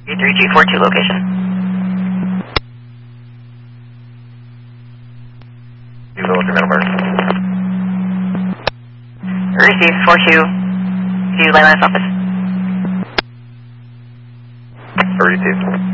3G42 location. You will to Middleburg. Receive 42 to Lighthouse office. 32.